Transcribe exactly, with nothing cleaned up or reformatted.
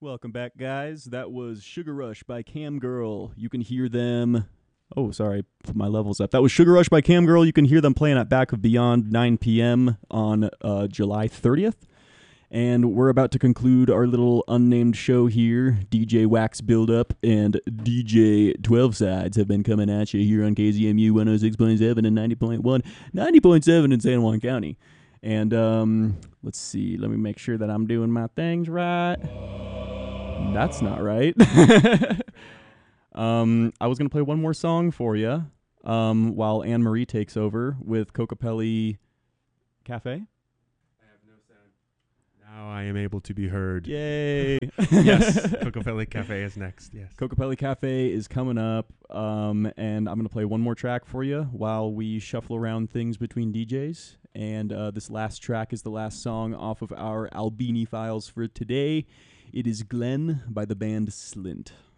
Welcome back, guys. That was Sugar Rush by Cam Girl. You can hear them. Oh, sorry, put my levels up. That was Sugar Rush by Cam Girl. You can hear them playing at Back of Beyond nine p.m. on uh, July thirtieth. And we're about to conclude our little unnamed show here. D J Wax Buildup and D J twelve Sides have been coming at you here on K Z M U one oh six point seven and ninety point one, ninety point seven in San Juan County. And um, let's see, let me make sure that I'm doing my things right. That's not right. um, I was going to play one more song for you um, while Anne-Marie takes over with Cocopelli Cafe. Now I am able to be heard. Yay. Yes, Cocopelli Cafe is next, yes. Cocopelli Cafe is coming up, um, and I'm going to play one more track for you while we shuffle around things between D Js. And uh, this last track is the last song off of our Albini files for today. It is Glenn by the band Slint.